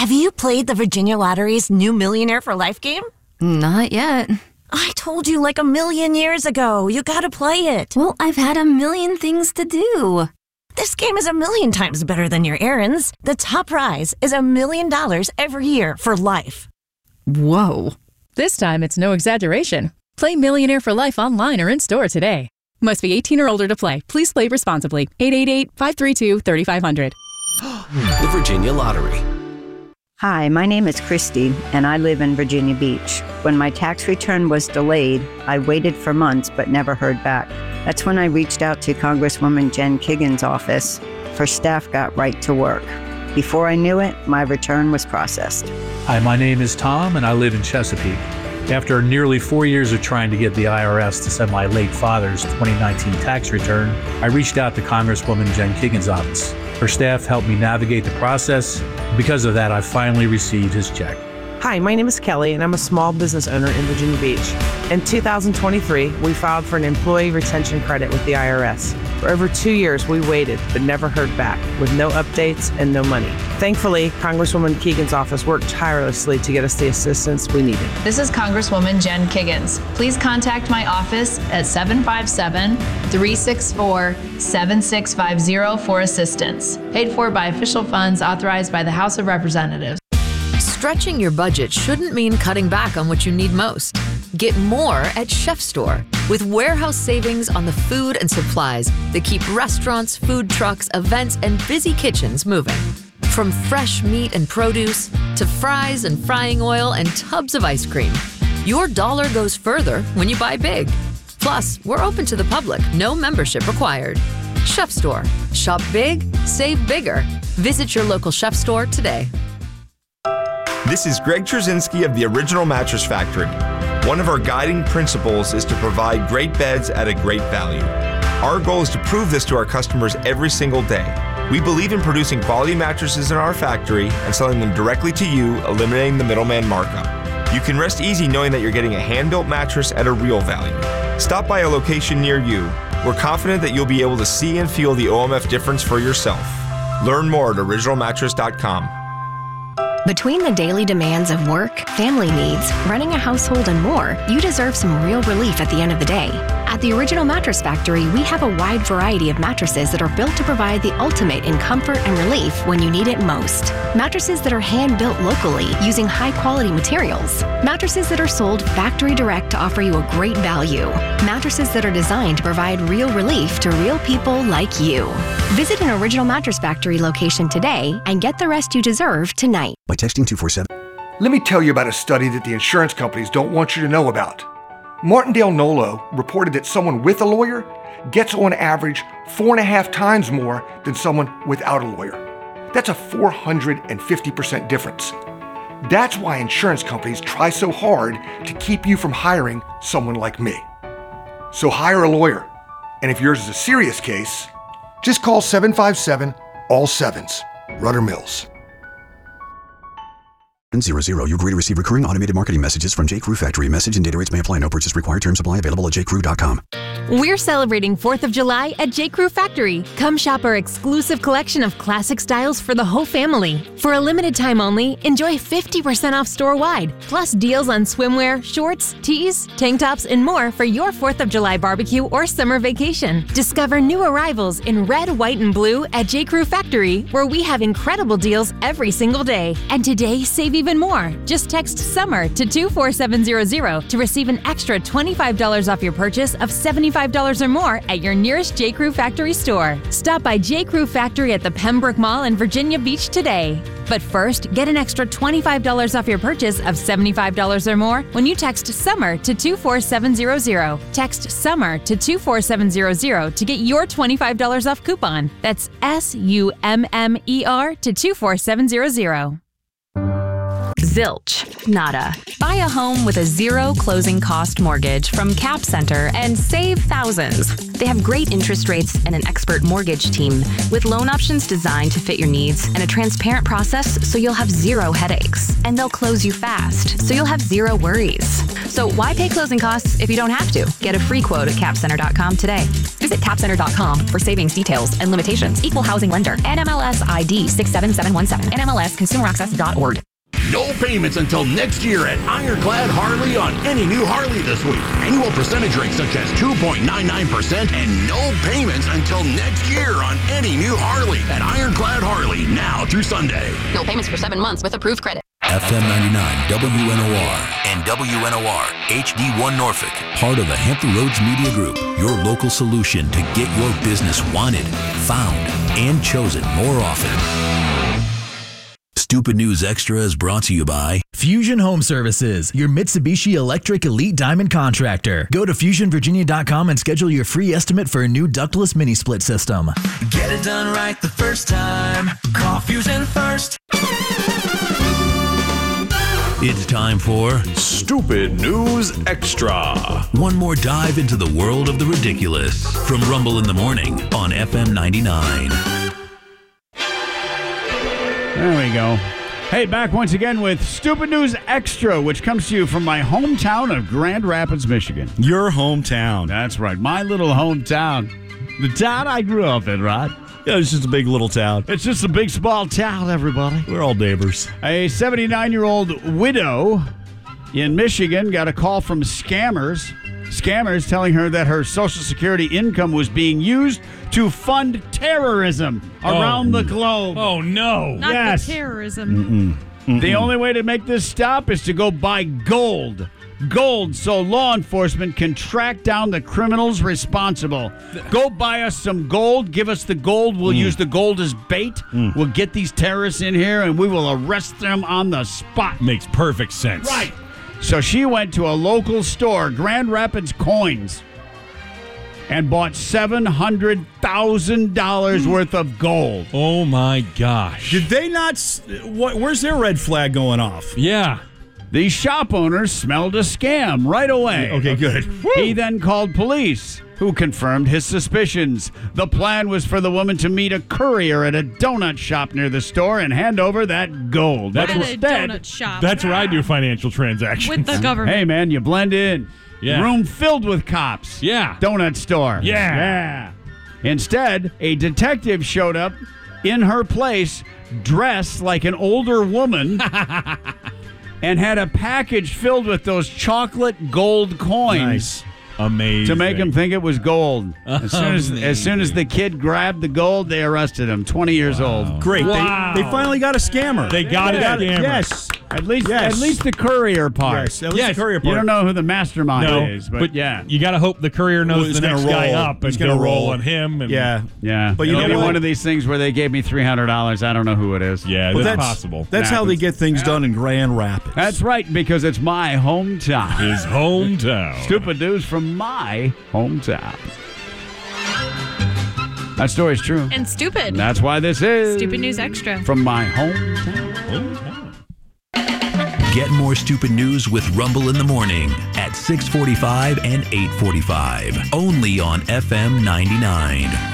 Have you played the Virginia Lottery's new Millionaire for Life game? Not yet. I told you like 1,000,000 years ago. You gotta play it. Well, I've had 1,000,000 things to do. This game is 1,000,000 times better than your errands. The top prize is $1,000,000 every year for life. Whoa. This time, it's no exaggeration. Play Millionaire for Life online or in-store today. Must be 18 or older to play. Please play responsibly. 888-532-3500. The Virginia Lottery. Hi, my name is Christy, and I live in Virginia Beach. When my tax return was delayed, I waited for months but never heard back. That's when I reached out to Congresswoman Jen Kiggans' office. Her staff got right to work. Before I knew it, my return was processed. Hi, my name is Tom, and I live in Chesapeake. After nearly 4 years of trying to get the IRS to send my late father's 2019 tax return, I reached out to Congresswoman Jen Kiggans' office. Her staff helped me navigate the process. Because of that, I finally received his check. Hi, my name is Kelly, and I'm a small business owner in Virginia Beach. In 2023, we filed for an employee retention credit with the IRS. For over 2 years, we waited, but never heard back, with no updates and no money. Thankfully, Congresswoman Kiggans' office worked tirelessly to get us the assistance we needed. This is Congresswoman Jen Kiggans. Please contact my office at 757-364-7650 for assistance. Paid for by official funds authorized by the House of Representatives. Stretching your budget shouldn't mean cutting back on what you need most. Get more at Chef Store with warehouse savings on the food and supplies that keep restaurants, food trucks, events, and busy kitchens moving. From fresh meat and produce to fries and frying oil and tubs of ice cream, your dollar goes further when you buy big. Plus, we're open to the public, no membership required. Chef Store. Shop big, save bigger. Visit your local Chef Store today. This is Greg Trzynski of the Original Mattress Factory. One of our guiding principles is to provide great beds at a great value. Our goal is to prove this to our customers every single day. We believe in producing quality mattresses in our factory and selling them directly to you, eliminating the middleman markup. You can rest easy knowing that you're getting a hand-built mattress at a real value. Stop by a location near you. We're confident that you'll be able to see and feel the OMF difference for yourself. Learn more at originalmattress.com. Between the daily demands of work, family needs, running a household, and more, you deserve some real relief at the end of the day. At the Original Mattress Factory, we have a wide variety of mattresses that are built to provide the ultimate in comfort and relief when you need it most. Mattresses that are hand-built locally using high-quality materials. Mattresses that are sold factory direct to offer you a great value. Mattresses that are designed to provide real relief to real people like you. Visit an Original Mattress Factory location today and get the rest you deserve tonight. By texting 247. Let me tell you about a study that the insurance companies don't want you to know about. Martindale Nolo reported that someone with a lawyer gets on average 4.5 times more than someone without a lawyer. That's a 450% difference. That's why insurance companies try so hard to keep you from hiring someone like me. So hire a lawyer. And if yours is a serious case, just call 757-ALL-7s. Rudder Mills. 00. You agree to receive recurring automated marketing messages from J.Crew Factory. Message and data rates may apply. No purchase required. Terms apply. Available at jcrew.com. We're celebrating 4th of July at J.Crew Factory. Come shop our exclusive collection of classic styles for the whole family. For a limited time only, enjoy 50% off store-wide, plus deals on swimwear, shorts, tees, tank tops, and more for your 4th of July barbecue or summer vacation. Discover new arrivals in red, white, and blue at J.Crew Factory, where we have incredible deals every single day. And today, save even more. Just text SUMMER to 24700 to receive an extra $25 off your purchase of $75 or more at your nearest J.Crew Factory store. Stop by J.Crew Factory at the Pembroke Mall in Virginia Beach today. But first, get an extra $25 off your purchase of $75 or more when you text SUMMER to 24700. Text SUMMER to 24700 to get your $25 off coupon. That's SUMMER to 24700. Zilch. Nada. Buy a home with a zero closing cost mortgage from Cap Center and save thousands. They have great interest rates and an expert mortgage team with loan options designed to fit your needs and a transparent process so you'll have zero headaches. And they'll close you fast so you'll have zero worries. So why pay closing costs if you don't have to? Get a free quote at capcenter.com today. Visit capcenter.com for savings details and limitations. Equal housing lender. NMLS ID 67717. NMLSconsumeraccess.org. No payments until next year at Ironclad Harley on any new Harley this week. Annual percentage rates such as 2.99% and no payments until next year on any new Harley at Ironclad Harley now through Sunday. No payments for 7 months with approved credit. FM 99 WNOR and WNOR HD1 Norfolk, part of the Hampton Roads Media Group, your local solution to get your business wanted, found, and chosen more often. Stupid News Extra is brought to you by Fusion Home Services, your Mitsubishi Electric Elite Diamond contractor. Go to FusionVirginia.com and schedule your free estimate for a new ductless mini split system. Get it done right the first time. Call Fusion first. It's time for Stupid News Extra. One more dive into the world of the ridiculous from Rumble in the Morning on FM 99. There we go. Hey, back once again with Stupid News Extra, which comes to you from my hometown of Grand Rapids, Michigan. Your hometown. That's right. My little hometown. The town I grew up in, right? Yeah, it's just a big little town. It's just a big, small town, everybody. We're all neighbors. A 79-year-old widow in Michigan got a call from scammers. Scammers telling her that her Social Security income was being used to fund terrorism around the globe. Oh, no. Not the terrorism. The only way to make this stop is to go buy gold. Gold, so law enforcement can track down the criminals responsible. Go buy us some gold. Give us the gold. We'll use the gold as bait. We'll get these terrorists in here, and we will arrest them on the spot. Makes perfect sense. Right. So she went to a local store, Grand Rapids Coins, and bought $700,000 worth of gold. Oh, my gosh. Did they not? Where's their red flag going off? Yeah. The shop owners smelled a scam right away. Okay, good. He then called police, who confirmed his suspicions. The plan was for the woman to meet a courier at a donut shop near the store and hand over that gold. Donut shop. That's where I do financial transactions. With the government. Hey, man, you blend in. Yeah. Room filled with cops. Yeah. Donut store. Yeah. Instead, a detective showed up in her place dressed like an older woman and had a package filled with those chocolate gold coins. Nice. Amazing. To make him think it was gold. As soon as the kid grabbed the gold, they arrested him. 20 years old. Great. Wow. They finally got a scammer. They got a scammer. Yes. At least the courier part. Yes, at least the courier part. You don't know who the mastermind is, but yeah. You got to hope the courier knows the next guy up and going to roll on him. And Yeah. But you know, one of these things where they gave me $300. I don't know who it is. Yeah, that's possible. That's how they get things done in Grand Rapids. That's right, because it's my hometown. His hometown. Stupid news from my hometown. That story's true. And stupid. And that's why this is Stupid News Extra. From my hometown. Get more stupid news with Rumble in the Morning at 6:45 and 8:45. Only on FM 99.